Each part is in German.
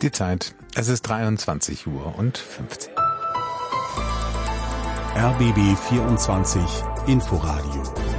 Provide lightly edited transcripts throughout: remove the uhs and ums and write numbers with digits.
Die Zeit, es ist 23:15 Uhr. RBB 24 Inforadio.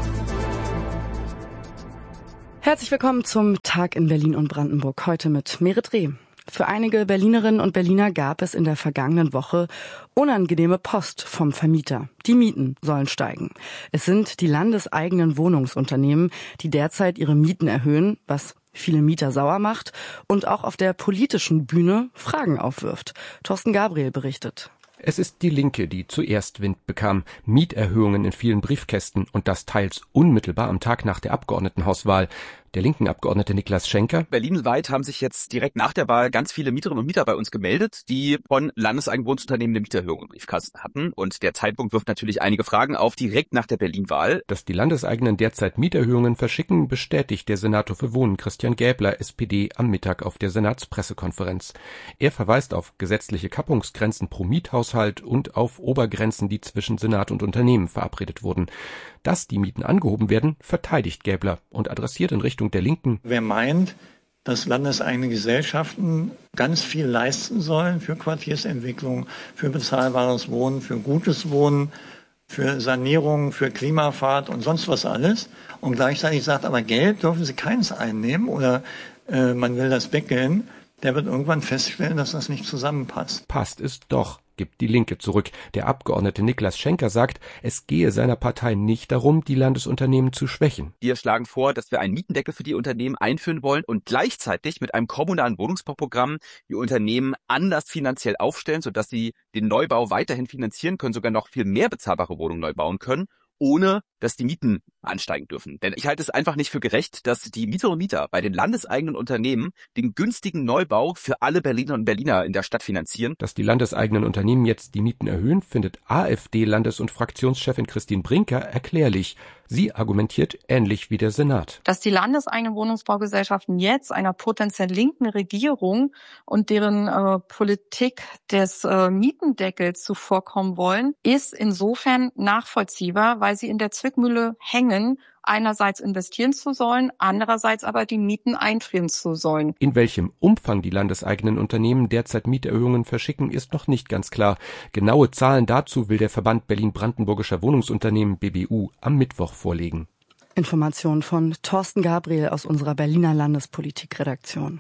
Herzlich willkommen zum Tag in Berlin und Brandenburg. Heute mit Merit Reh. Für einige Berlinerinnen und Berliner gab es in der vergangenen Woche unangenehme Post vom Vermieter. Die Mieten sollen steigen. Es sind die landeseigenen Wohnungsunternehmen, die derzeit ihre Mieten erhöhen, was viele Mieter sauer macht und auch auf der politischen Bühne Fragen aufwirft. Thorsten Gabriel berichtet. Es ist die Linke, die zuerst Wind bekam. Mieterhöhungen in vielen Briefkästen und das teils unmittelbar am Tag nach der Abgeordnetenhauswahl. Der linken Abgeordnete Niklas Schenker. Berlinweit haben sich jetzt direkt nach der Wahl ganz viele Mieterinnen und Mieter bei uns gemeldet, die von landeseigenen Wohnungsunternehmen eine Mieterhöhung im Briefkasten hatten. Und der Zeitpunkt wirft natürlich einige Fragen auf, direkt nach der Berlin-Wahl. Dass die Landeseigenen derzeit Mieterhöhungen verschicken, bestätigt der Senator für Wohnen Christian Gäbler, SPD, am Mittag auf der Senatspressekonferenz. Er verweist auf gesetzliche Kappungsgrenzen pro Miethaushalt und auf Obergrenzen, die zwischen Senat und Unternehmen verabredet wurden. Dass die Mieten angehoben werden, verteidigt Gäbler und adressiert in Richtung der Linken. Wer meint, dass landeseigene Gesellschaften ganz viel leisten sollen für Quartiersentwicklung, für bezahlbares Wohnen, für gutes Wohnen, für Sanierung, für Klimafahrt und sonst was alles und gleichzeitig sagt, aber Geld dürfen sie keins einnehmen oder man will das deckeln, der wird irgendwann feststellen, dass das nicht zusammenpasst. Passt es doch, gibt die Linke zurück. Der Abgeordnete Niklas Schenker sagt, es gehe seiner Partei nicht darum, die Landesunternehmen zu schwächen. Wir schlagen vor, dass wir einen Mietendeckel für die Unternehmen einführen wollen und gleichzeitig mit einem kommunalen Wohnungsbauprogramm die Unternehmen anders finanziell aufstellen, sodass sie den Neubau weiterhin finanzieren können, sogar noch viel mehr bezahlbare Wohnungen neu bauen können, ohne dass die Mieten ansteigen dürfen. Denn ich halte es einfach nicht für gerecht, dass die Mieterinnen und Mieter bei den landeseigenen Unternehmen den günstigen Neubau für alle Berlinerinnen und Berliner in der Stadt finanzieren. Dass die landeseigenen Unternehmen jetzt die Mieten erhöhen, findet AfD-Landes- und Fraktionschefin Christine Brinker erklärlich. Sie argumentiert ähnlich wie der Senat. Dass die landeseigenen Wohnungsbaugesellschaften jetzt einer potenziell linken Regierung und deren Politik des Mietendeckels zuvorkommen wollen, ist insofern nachvollziehbar, weil sie in der Zwickmühle hängen, einerseits investieren zu sollen, andererseits aber die Mieten einfrieren zu sollen. In welchem Umfang die landeseigenen Unternehmen derzeit Mieterhöhungen verschicken, ist noch nicht ganz klar. Genaue Zahlen dazu will der Verband Berlin-Brandenburgischer Wohnungsunternehmen BBU am Mittwoch vorlegen. Informationen von Thorsten Gabriel aus unserer Berliner Landespolitikredaktion.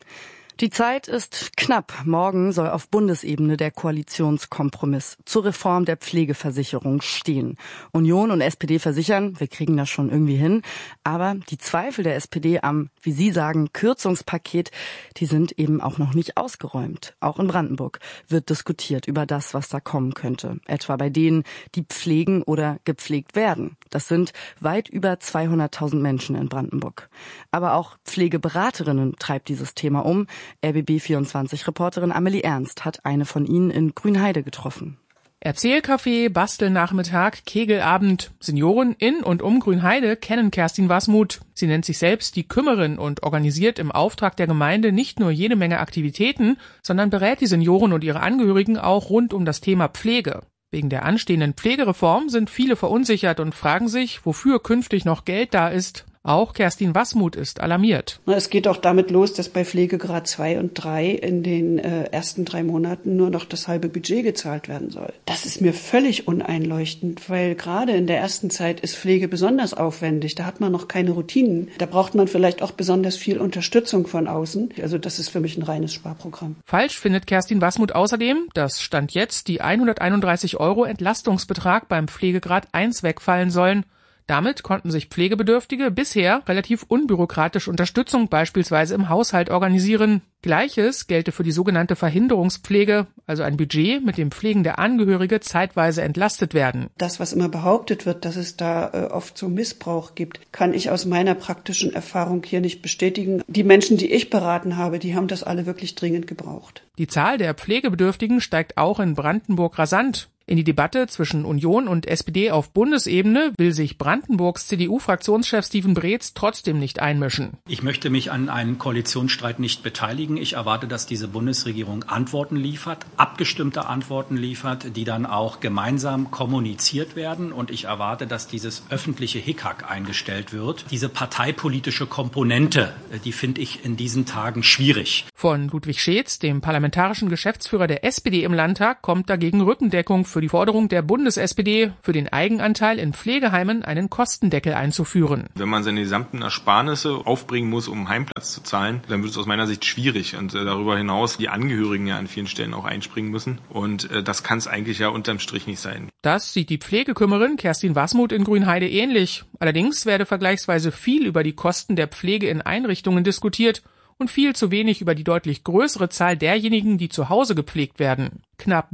Die Zeit ist knapp. Morgen soll auf Bundesebene der Koalitionskompromiss zur Reform der Pflegeversicherung stehen. Union und SPD versichern, wir kriegen das schon irgendwie hin. Aber die Zweifel der SPD am, wie Sie sagen, Kürzungspaket, die sind eben auch noch nicht ausgeräumt. Auch in Brandenburg wird diskutiert über das, was da kommen könnte. Etwa bei denen, die pflegen oder gepflegt werden. Das sind weit über 200.000 Menschen in Brandenburg. Aber auch Pflegeberaterinnen treibt dieses Thema um. RBB24-Reporterin Amelie Ernst hat eine von ihnen in Grünheide getroffen. Erzählcafé, Bastelnachmittag, Kegelabend. Senioren in und um Grünheide kennen Kerstin Wasmuth. Sie nennt sich selbst die Kümmerin und organisiert im Auftrag der Gemeinde nicht nur jede Menge Aktivitäten, sondern berät die Senioren und ihre Angehörigen auch rund um das Thema Pflege. Wegen der anstehenden Pflegereform sind viele verunsichert und fragen sich, wofür künftig noch Geld da ist. Auch Kerstin Wasmuth ist alarmiert. Es geht auch damit los, dass bei Pflegegrad 2 und 3 in den ersten 3 Monaten nur noch das halbe Budget gezahlt werden soll. Das ist mir völlig uneinleuchtend, weil gerade in der ersten Zeit ist Pflege besonders aufwendig. Da hat man noch keine Routinen. Da braucht man vielleicht auch besonders viel Unterstützung von außen. Also das ist für mich ein reines Sparprogramm. Falsch findet Kerstin Wasmuth außerdem, dass Stand jetzt die 131 € Entlastungsbetrag beim Pflegegrad 1 wegfallen sollen. Damit konnten sich Pflegebedürftige bisher relativ unbürokratisch Unterstützung beispielsweise im Haushalt organisieren. Gleiches gelte für die sogenannte Verhinderungspflege, also ein Budget, mit dem pflegende Angehörige zeitweise entlastet werden. Das, was immer behauptet wird, dass es da oft so Missbrauch gibt, kann ich aus meiner praktischen Erfahrung hier nicht bestätigen. Die Menschen, die ich beraten habe, die haben das alle wirklich dringend gebraucht. Die Zahl der Pflegebedürftigen steigt auch in Brandenburg rasant. In die Debatte zwischen Union und SPD auf Bundesebene will sich Brandenburgs CDU-Fraktionschef Steven Breetz trotzdem nicht einmischen. Ich möchte mich an einem Koalitionsstreit nicht beteiligen. Ich erwarte, dass diese Bundesregierung Antworten liefert, abgestimmte Antworten liefert, die dann auch gemeinsam kommuniziert werden. Und ich erwarte, dass dieses öffentliche Hickhack eingestellt wird. Diese parteipolitische Komponente, die finde ich in diesen Tagen schwierig. Von Ludwig Scheetz, dem parlamentarischen Geschäftsführer der SPD im Landtag, kommt dagegen Rückendeckung für die Forderung der Bundes-SPD, für den Eigenanteil in Pflegeheimen einen Kostendeckel einzuführen. Wenn man seine gesamten Ersparnisse aufbringen muss, um einen Heimplatz zu zahlen, dann wird es aus meiner Sicht schwierig. Und darüber hinaus die Angehörigen ja an vielen Stellen auch einspringen müssen. Und das kann es eigentlich ja unterm Strich nicht sein. Das sieht die Pflegekümmerin Kerstin Wasmuth in Grünheide ähnlich. Allerdings werde vergleichsweise viel über die Kosten der Pflege in Einrichtungen diskutiert und viel zu wenig über die deutlich größere Zahl derjenigen, die zu Hause gepflegt werden. Knapp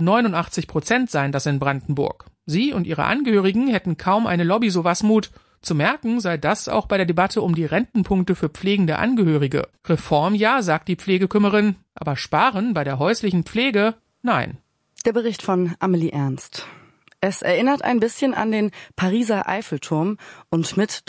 89% seien das in Brandenburg. Sie und ihre Angehörigen hätten kaum eine Lobby, so Wasmuth. Zu merken sei das auch bei der Debatte um die Rentenpunkte für pflegende Angehörige. Reform ja, sagt die Pflegekümmerin, aber sparen bei der häuslichen Pflege? Nein. Der Bericht von Amelie Ernst. Es erinnert ein bisschen an den Pariser Eiffelturm und mit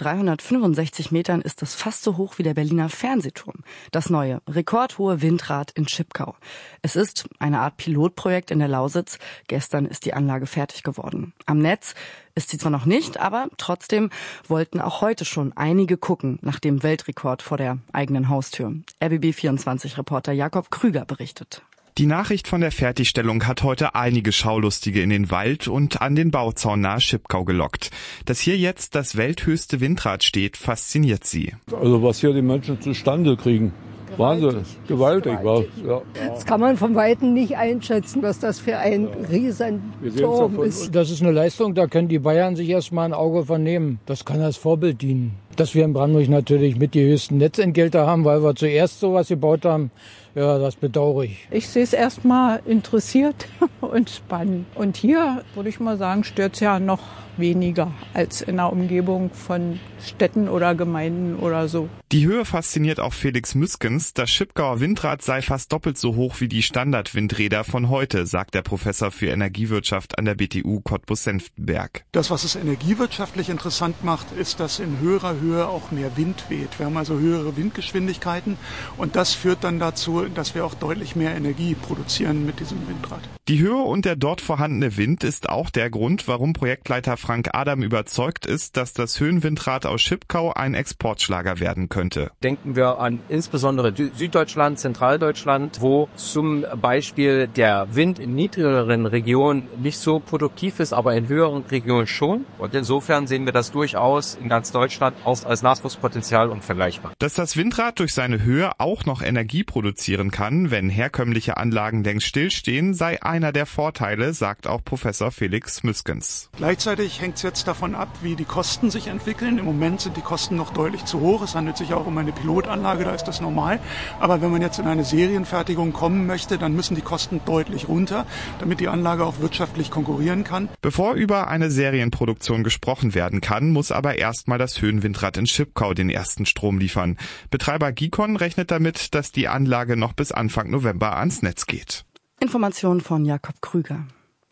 365 Metern ist es fast so hoch wie der Berliner Fernsehturm. Das neue, rekordhohe Windrad in Schipkau. Es ist eine Art Pilotprojekt in der Lausitz. Gestern ist die Anlage fertig geworden. Am Netz ist sie zwar noch nicht, aber trotzdem wollten auch heute schon einige gucken nach dem Weltrekord vor der eigenen Haustür. RBB24-Reporter Jakob Krüger berichtet. Die Nachricht von der Fertigstellung hat heute einige Schaulustige in den Wald und an den Bauzaun nahe Schipkau gelockt. Dass hier jetzt das welthöchste Windrad steht, fasziniert sie. Also was hier die Menschen zustande kriegen. Wahnsinn, gewaltig. Ja. Das kann man von Weitem nicht einschätzen, was das für ein Riesenturm ist. Das ist eine Leistung, da können die Bayern sich erstmal ein Auge vernehmen. Das kann als Vorbild dienen. Dass wir in Brandenburg natürlich mit die höchsten Netzentgelte haben, weil wir zuerst sowas gebaut haben, ja, das bedauere ich. Ich sehe es erstmal interessiert und spannend. Und hier, würde ich mal sagen, stört es ja noch weniger als in der Umgebung von Städten oder Gemeinden oder so. Die Höhe fasziniert auch Felix Müskens. Das Schipkauer Windrad sei fast doppelt so hoch wie die Standardwindräder von heute, sagt der Professor für Energiewirtschaft an der BTU Cottbus-Senftenberg. Das, was es energiewirtschaftlich interessant macht, ist, dass in höherer Höhe auch mehr Wind weht. Wir haben also höhere Windgeschwindigkeiten und das führt dann dazu, dass wir auch deutlich mehr Energie produzieren mit diesem Windrad. Die Höhe und der dort vorhandene Wind ist auch der Grund, warum Projektleiter Frank Adam überzeugt ist, dass das Höhenwindrad aus Schipkau ein Exportschlager werden könnte. Denken wir an insbesondere Süddeutschland, Zentraldeutschland, wo zum Beispiel der Wind in niedrigeren Regionen nicht so produktiv ist, aber in höheren Regionen schon. Und insofern sehen wir das durchaus in ganz Deutschland auch als Nachwuchspotenzial und vergleichbar. Dass das Windrad durch seine Höhe auch noch Energie produzieren kann, wenn herkömmliche Anlagen längst stillstehen, sei einer der Vorteile, sagt auch Professor Felix Müskens. Gleichzeitig hängt es jetzt davon ab, wie die Kosten sich entwickeln. Im Moment sind die Kosten noch deutlich zu hoch. Es handelt sich auch um eine Pilotanlage, da ist das normal. Aber wenn man jetzt in eine Serienfertigung kommen möchte, dann müssen die Kosten deutlich runter, damit die Anlage auch wirtschaftlich konkurrieren kann. Bevor über eine Serienproduktion gesprochen werden kann, muss aber erstmal das Höhenwindrad in Schipkau den ersten Strom liefern. Betreiber Gicon rechnet damit, dass die Anlage noch bis Anfang November ans Netz geht. Information von Jakob Krüger.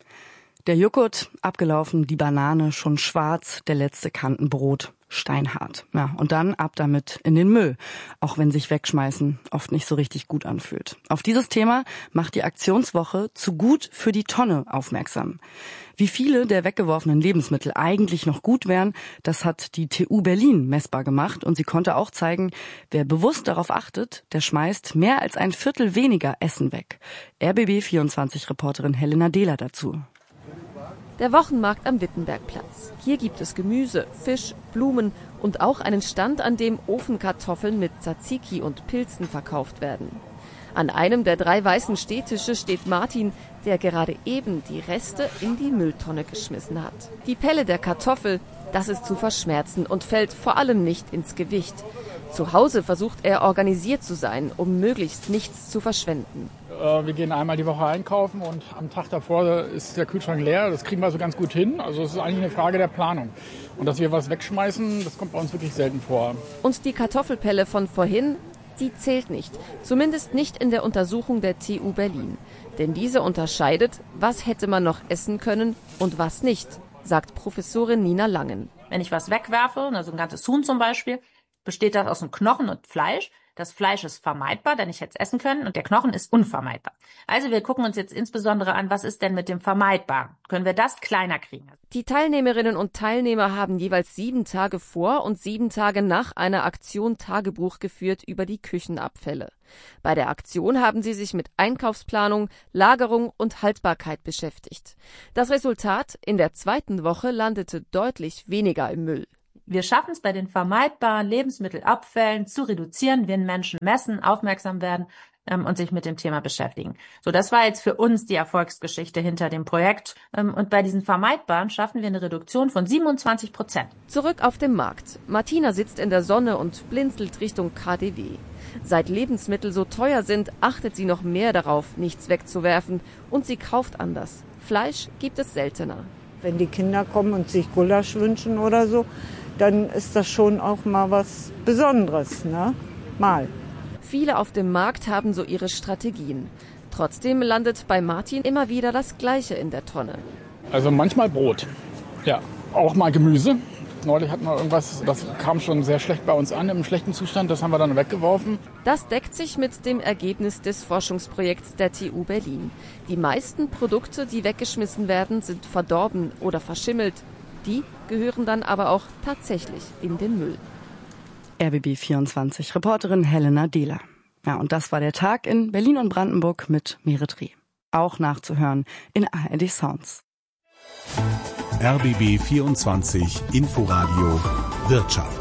Der Joghurt abgelaufen, die Banane schon schwarz, der letzte Kantenbrot steinhart. Ja, und dann ab damit in den Müll, auch wenn sich Wegschmeißen oft nicht so richtig gut anfühlt. Auf dieses Thema macht die Aktionswoche zu gut für die Tonne aufmerksam. Wie viele der weggeworfenen Lebensmittel eigentlich noch gut wären, das hat die TU Berlin messbar gemacht und sie konnte auch zeigen, wer bewusst darauf achtet, der schmeißt mehr als ein Viertel weniger Essen weg. RBB24-Reporterin Helena Dehler dazu. Der Wochenmarkt am Wittenbergplatz. Hier gibt es Gemüse, Fisch, Blumen und auch einen Stand, an dem Ofenkartoffeln mit Tzatziki und Pilzen verkauft werden. An einem der 3 weißen Stehtische steht Martin, der gerade eben die Reste in die Mülltonne geschmissen hat. Die Pelle der Kartoffel, das ist zu verschmerzen und fällt vor allem nicht ins Gewicht. Zu Hause versucht er organisiert zu sein, um möglichst nichts zu verschwenden. Wir gehen einmal die Woche einkaufen und am Tag davor ist der Kühlschrank leer. Das kriegen wir so ganz gut hin. Also es ist eigentlich eine Frage der Planung. Und dass wir was wegschmeißen, das kommt bei uns wirklich selten vor. Und die Kartoffelpelle von vorhin, Die zählt nicht, zumindest nicht in der Untersuchung der TU Berlin. Denn diese unterscheidet, was hätte man noch essen können und was nicht, sagt Professorin Nina Langen. Wenn ich was wegwerfe, also ein ganzes Huhn zum Beispiel, besteht das aus einem Knochen und Fleisch. Das Fleisch ist vermeidbar, denn ich hätte es essen können, und der Knochen ist unvermeidbar. Also wir gucken uns jetzt insbesondere an, was ist denn mit dem Vermeidbaren? Können wir das kleiner kriegen? Die Teilnehmerinnen und Teilnehmer haben jeweils 7 Tage vor und 7 Tage nach einer Aktion Tagebuch geführt über die Küchenabfälle. Bei der Aktion haben sie sich mit Einkaufsplanung, Lagerung und Haltbarkeit beschäftigt. Das Resultat: in der 2. Woche landete deutlich weniger im Müll. Wir schaffen es, bei den vermeidbaren Lebensmittelabfällen zu reduzieren, wenn Menschen messen, aufmerksam werden und sich mit dem Thema beschäftigen. So, das war jetzt für uns die Erfolgsgeschichte hinter dem Projekt. Und bei diesen vermeidbaren schaffen wir eine Reduktion von 27%. Zurück auf dem Markt. Martina sitzt in der Sonne und blinzelt Richtung KaDeWe. Seit Lebensmittel so teuer sind, achtet sie noch mehr darauf, nichts wegzuwerfen. Und sie kauft anders. Fleisch gibt es seltener. Wenn die Kinder kommen und sich Gulasch wünschen oder so, dann ist das schon auch mal was Besonderes, ne? Mal. Viele auf dem Markt haben so ihre Strategien. Trotzdem landet bei Martin immer wieder das Gleiche in der Tonne. Also manchmal Brot, ja, auch mal Gemüse. Neulich hatten wir irgendwas, das kam schon sehr schlecht bei uns an, im schlechten Zustand, das haben wir dann weggeworfen. Das deckt sich mit dem Ergebnis des Forschungsprojekts der TU Berlin. Die meisten Produkte, die weggeschmissen werden, sind verdorben oder verschimmelt. Die gehören dann aber auch tatsächlich in den Müll. RBB 24 Helena Dehler. Ja, und das war der Tag in Berlin und Brandenburg mit Merit Reh. Auch nachzuhören in ARD Sounds. RBB 24 Inforadio Wirtschaft.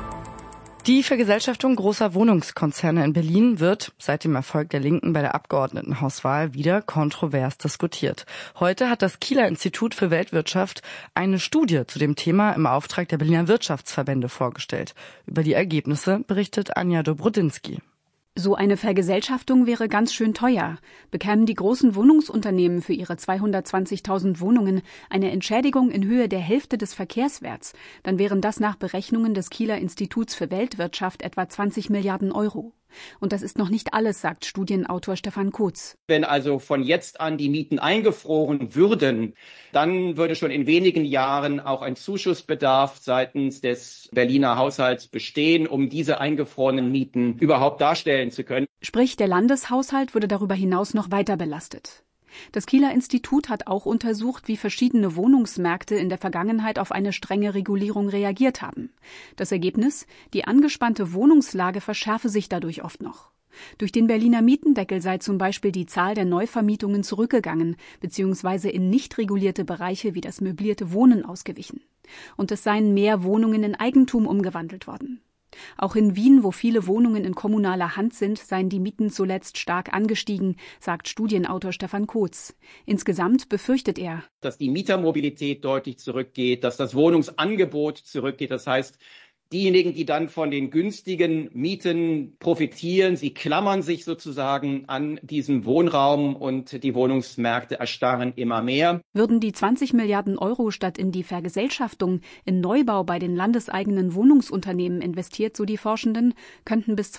Die Vergesellschaftung großer Wohnungskonzerne in Berlin wird seit dem Erfolg der Linken bei der Abgeordnetenhauswahl wieder kontrovers diskutiert. Heute hat das Kieler Institut für Weltwirtschaft eine Studie zu dem Thema im Auftrag der Berliner Wirtschaftsverbände vorgestellt. Über die Ergebnisse berichtet Anja Dobrodinsky. So eine Vergesellschaftung wäre ganz schön teuer. Bekämen die großen Wohnungsunternehmen für ihre 220.000 Wohnungen eine Entschädigung in Höhe der Hälfte des Verkehrswerts, dann wären das nach Berechnungen des Kieler Instituts für Weltwirtschaft etwa 20 Milliarden Euro. Und das ist noch nicht alles, sagt Studienautor Stefan Kotz. Wenn also von jetzt an die Mieten eingefroren würden, dann würde schon in wenigen Jahren auch ein Zuschussbedarf seitens des Berliner Haushalts bestehen, um diese eingefrorenen Mieten überhaupt darstellen zu können. Sprich, der Landeshaushalt würde darüber hinaus noch weiter belastet. Das Kieler Institut hat auch untersucht, wie verschiedene Wohnungsmärkte in der Vergangenheit auf eine strenge Regulierung reagiert haben. Das Ergebnis: die angespannte Wohnungslage verschärfe sich dadurch oft noch. Durch den Berliner Mietendeckel sei zum Beispiel die Zahl der Neuvermietungen zurückgegangen bzw. in nicht regulierte Bereiche wie das möblierte Wohnen ausgewichen. Und es seien mehr Wohnungen in Eigentum umgewandelt worden. Auch in Wien, wo viele Wohnungen in kommunaler Hand sind, seien die Mieten zuletzt stark angestiegen, sagt Studienautor Stefan Kotz. Insgesamt befürchtet er, dass die Mietermobilität deutlich zurückgeht, dass das Wohnungsangebot zurückgeht. Das heißt, diejenigen, die dann von den günstigen Mieten profitieren, sie klammern sich sozusagen an diesem Wohnraum und die Wohnungsmärkte erstarren immer mehr. Würden die 20 Milliarden Euro statt in die Vergesellschaftung in Neubau bei den landeseigenen Wohnungsunternehmen investiert, so die Forschenden, könnten bis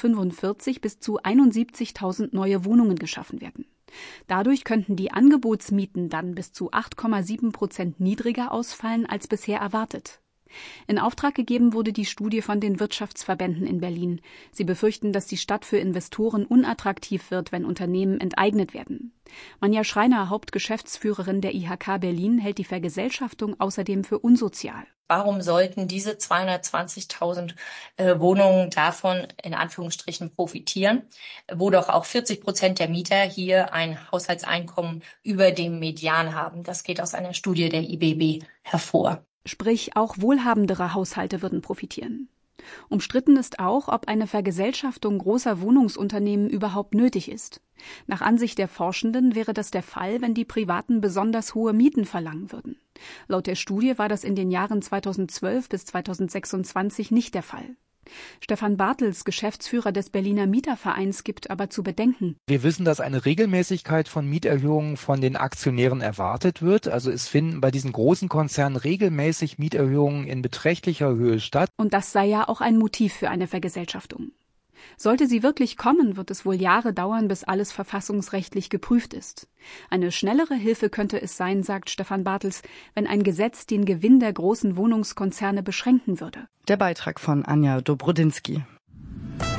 2045 bis zu 71.000 neue Wohnungen geschaffen werden. Dadurch könnten die Angebotsmieten dann bis zu 8,7% niedriger ausfallen als bisher erwartet. In Auftrag gegeben wurde die Studie von den Wirtschaftsverbänden in Berlin. Sie befürchten, dass die Stadt für Investoren unattraktiv wird, wenn Unternehmen enteignet werden. Manja Schreiner, Hauptgeschäftsführerin der IHK Berlin, hält die Vergesellschaftung außerdem für unsozial. Warum sollten diese 220.000 Wohnungen davon in Anführungsstrichen profitieren, wo doch auch 40% der Mieter hier ein Haushaltseinkommen über dem Median haben? Das geht aus einer Studie der IBB hervor. Sprich, auch wohlhabendere Haushalte würden profitieren. Umstritten ist auch, ob eine Vergesellschaftung großer Wohnungsunternehmen überhaupt nötig ist. Nach Ansicht der Forschenden wäre das der Fall, wenn die Privaten besonders hohe Mieten verlangen würden. Laut der Studie war das in den Jahren 2012 bis 2026 nicht der Fall. Stefan Bartels, Geschäftsführer des Berliner Mietervereins, gibt aber zu bedenken. Wir wissen, dass eine Regelmäßigkeit von Mieterhöhungen von den Aktionären erwartet wird. Also es finden bei diesen großen Konzernen regelmäßig Mieterhöhungen in beträchtlicher Höhe statt. Und das sei ja auch ein Motiv für eine Vergesellschaftung. Sollte sie wirklich kommen, wird es wohl Jahre dauern, bis alles verfassungsrechtlich geprüft ist. Eine schnellere Hilfe könnte es sein, sagt Stefan Bartels, wenn ein Gesetz den Gewinn der großen Wohnungskonzerne beschränken würde. Der Beitrag von Anja Dobrodinsky.